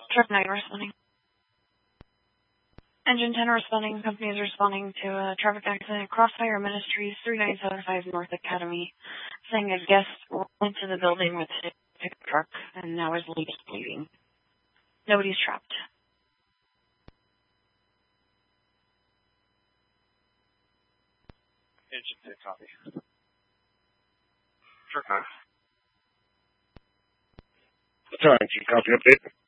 Truck 9 responding. Engine 10 responding. Company is responding to a traffic accident at Crossfire Ministries, 3975 North Academy, saying a guest went to the building with his pickup truck and now his leg is bleeding. Nobody's trapped. Engine 10, copy. Truck 9. Sorry, engine, copy update.